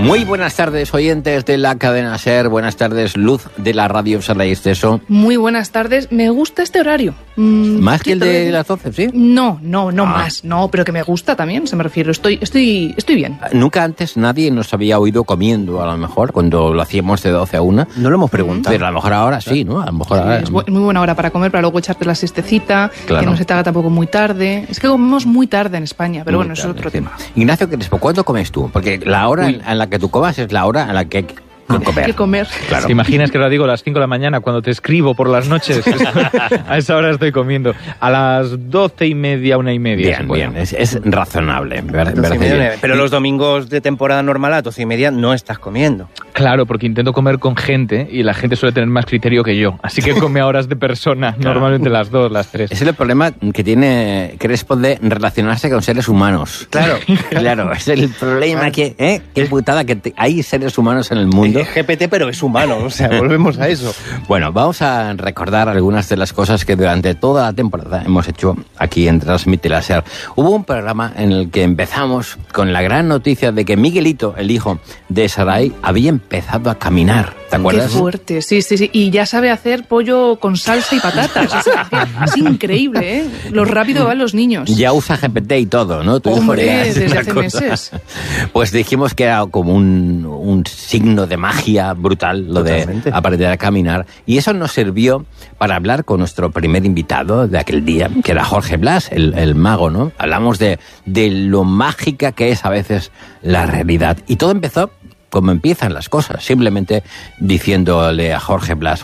Muy buenas tardes, oyentes de la cadena SER. Buenas tardes, Luz de la radio Sala y Esteso. Muy buenas tardes. Me gusta este horario. ¿Más que el de las 12, sí? No más. No, pero que me gusta también, se me refiero. Estoy bien. Nunca antes nadie nos había oído comiendo, a lo mejor, cuando lo hacíamos de 12 a 1. No lo hemos preguntado. Pero a lo mejor ahora sí, ¿no? A lo mejor ahora... Es muy buena hora para comer, para luego echarte la siestecita, claro. Que no se te haga tampoco muy tarde. Es que comemos muy tarde en España, pero bueno, eso es otro tema. Ignacio Crespo, ¿cuándo comes tú? Porque la hora en la que tú comas es la hora en la que hay que comer. Claro. ¿Te imaginas que lo digo a las 5 de la mañana cuando te escribo por las noches? A esa hora estoy comiendo. A las 12:30, 1:30. Bien, es razonable. Pero los domingos de temporada normal a 12:30 no estás comiendo. Claro, porque intento comer con gente y la gente suele tener más criterio que yo. Así que come a horas de persona, normalmente las 2, las 3. Ese es el problema que tiene Crespo de relacionarse con seres humanos. Claro, es el problema que... Qué putada que hay seres humanos en el mundo. GPT, pero es humano, o sea, volvemos a eso. Bueno, vamos a recordar algunas de las cosas que durante toda la temporada hemos hecho aquí en Transmite la SER. Hubo un programa en el que empezamos con la gran noticia de que Miguelito, el hijo de Sarai, había empezado a caminar. ¿Te acuerdas? Qué fuerte, sí. Y ya sabe hacer pollo con salsa y patatas. Es increíble, ¿eh? Lo rápido van los niños. Ya usa GPT y todo, ¿no? Hombre, desde hace meses. Pues dijimos que era como un signo de magia brutal, lo Totalmente. de aprender a caminar. Y eso nos sirvió para hablar con nuestro primer invitado de aquel día, que era Jorge Blas, el mago, ¿no? Hablamos de lo mágica que es a veces la realidad. Y todo empezó como empiezan las cosas, simplemente diciéndole a Jorge Blas,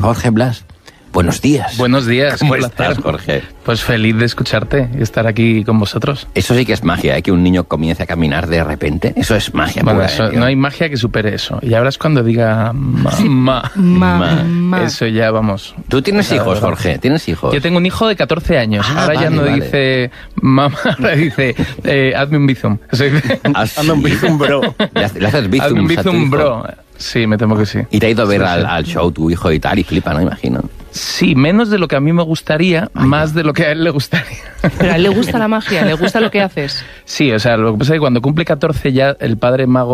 buenos días. Buenos días. ¿Cómo estás, Jorge? Pues feliz de escucharte y estar aquí con vosotros. Eso sí que es magia, que un niño comience a caminar de repente. Eso es magia. Bueno, pura, no hay magia que supere eso. Y ahora es cuando diga mamá. Eso ya, vamos. ¿Tú tienes hijos, Jorge? ¿Tienes hijos? Yo tengo un hijo de 14 años. Ahora ya no dice mamá, ahora dice hazme un bizum. Hazme un bizum, bro. Le haces bizum. Hazme un bizum, bro. Sí, me temo que sí. Y te ha ido a ver al show tu hijo y tal, y flipa, ¿no? Imagino. Sí, menos de lo que a mí me gustaría, más de lo que a él le gustaría. Pero a él le gusta la magia, le gusta lo que haces. Sí, o sea, lo que pasa es que cuando cumple 14 ya el padre mago